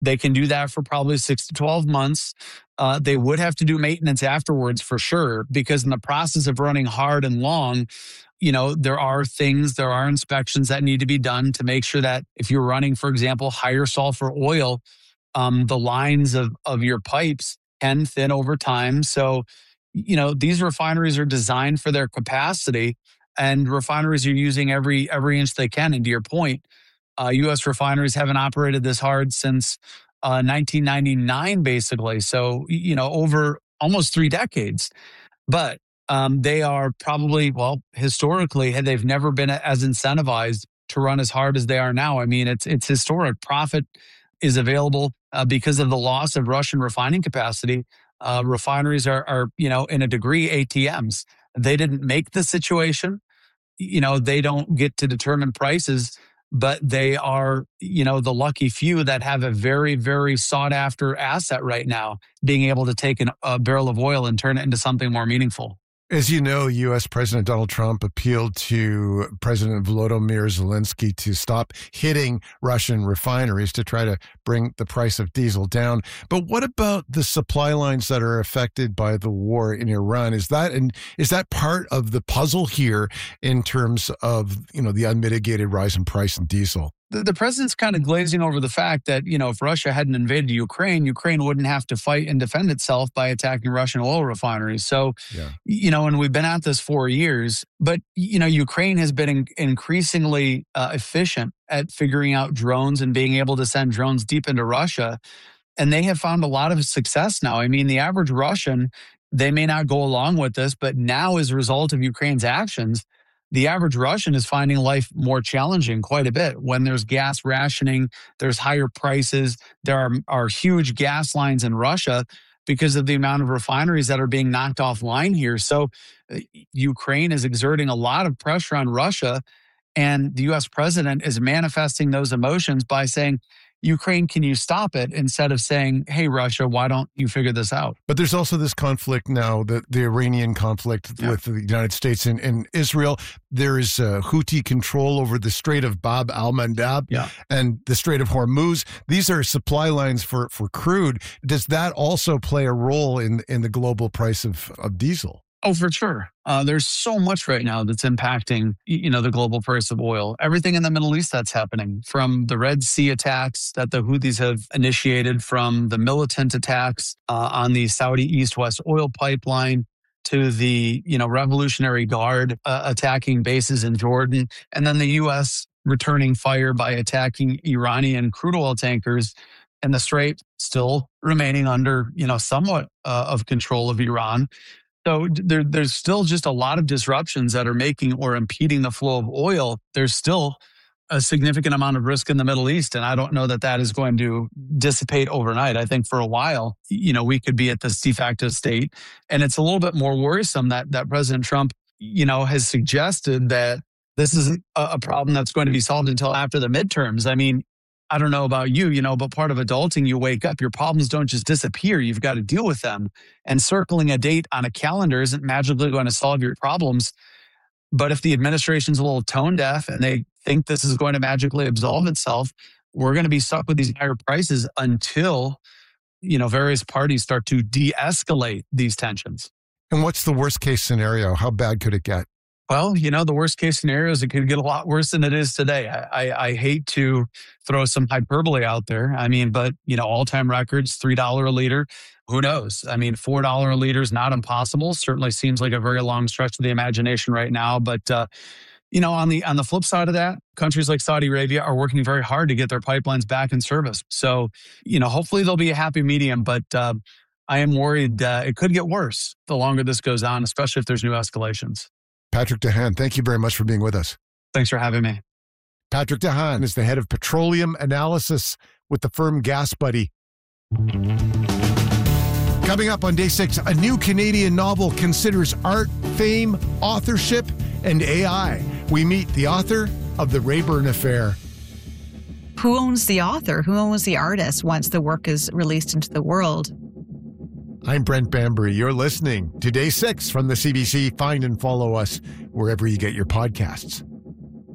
They can do that for probably 6 to 12 months. They would have to do maintenance afterwards for sure, because in the process of running hard and long, there are inspections that need to be done to make sure that if you're running, for example, higher sulfur oil, the lines of your pipes can thin over time. So, these refineries are designed for their capacity, and refineries are using every inch they can. And to your point, U.S. refineries haven't operated this hard since 1999, basically. So, over almost 3 decades. But they are probably, historically, they've never been as incentivized to run as hard as they are now. I mean, it's historic. Profit is available because of the loss of Russian refining capacity. Refineries are, in a degree, ATMs. They didn't make the situation. They don't get to determine prices, but they are, the lucky few that have a very, very sought after asset right now, being able to take a barrel of oil and turn it into something more meaningful. As you know, U.S. President Donald Trump appealed to President Volodymyr Zelensky to stop hitting Russian refineries to try to bring the price of diesel down. But what about the supply lines that are affected by the war in Iran? Is that part of the puzzle here in terms of, the unmitigated rise in price in diesel? The president's kind of glazing over the fact that, if Russia hadn't invaded Ukraine wouldn't have to fight and defend itself by attacking Russian oil refineries. So, and we've been at this for years, but, Ukraine has been increasingly efficient at figuring out drones and being able to send drones deep into Russia. And they have found a lot of success now. I mean, the average Russian, they may not go along with this, but now as a result of Ukraine's actions, the average Russian is finding life more challenging quite a bit. When there's gas rationing, there's higher prices, there are huge gas lines in Russia because of the amount of refineries that are being knocked offline here. So Ukraine is exerting a lot of pressure on Russia, and the U.S. president is manifesting those emotions by saying, Ukraine, can you stop it? Instead of saying, hey, Russia, why don't you figure this out? But there's also this conflict now, the Iranian conflict with the United States and Israel. There is Houthi control over the Strait of Bab al-Mandab and the Strait of Hormuz. These are supply lines for crude. Does that also play a role in the global price of diesel? Oh, for sure. There's so much right now that's impacting, the global price of oil. Everything in the Middle East that's happening, from the Red Sea attacks that the Houthis have initiated, from the militant attacks on the Saudi East-West oil pipeline, to the, Revolutionary Guard attacking bases in Jordan, and then the U.S. returning fire by attacking Iranian crude oil tankers, and the Strait still remaining under, somewhat of control of Iran. So there's still just a lot of disruptions that are making or impeding the flow of oil. There's still a significant amount of risk in the Middle East, and I don't know that is going to dissipate overnight. I think for a while, we could be at this de facto state, and it's a little bit more worrisome that President Trump, has suggested that this isn't a problem that's going to be solved until after the midterms. I mean, I don't know about you, but part of adulting, you wake up, your problems don't just disappear. You've got to deal with them. And circling a date on a calendar isn't magically going to solve your problems. But if the administration's a little tone deaf and they think this is going to magically absolve itself, we're going to be stuck with these higher prices until, various parties start to de-escalate these tensions. And what's the worst case scenario? How bad could it get? Well, the worst case scenario is it could get a lot worse than it is today. I hate to throw some hyperbole out there. I mean, but, all-time records, $3 a liter, who knows? I mean, $4 a liter is not impossible. Certainly seems like a very long stretch of the imagination right now. But, on the flip side of that, countries like Saudi Arabia are working very hard to get their pipelines back in service. So, hopefully there'll be a happy medium. But I am worried it could get worse the longer this goes on, especially if there's new escalations. Patrick De Haan, thank you very much for being with us. Thanks for having me. Patrick De Haan is the head of petroleum analysis with the firm GasBuddy. Coming up on Day 6, a new Canadian novel considers art, fame, authorship, and AI. We meet the author of The Rayburn Affair. Who owns the author? Who owns the artist once the work is released into the world? I'm Brent Bambury. You're listening to Day 6 from the CBC. Find and follow us wherever you get your podcasts.